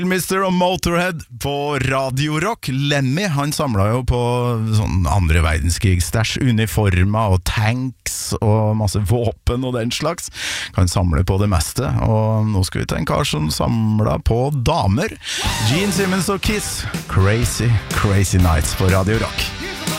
Mister og Motorhead på Radio Rock. Lemmy, han samlet jo på sånn andre verdenskrig-stæsj, uniformer og tanks og masse våpen og den slags. Kan samle på det meste, og nå skal vi til en kar som samlet på damer. Gene Simmons og Kiss, Crazy, Crazy Nights på Radio Rock.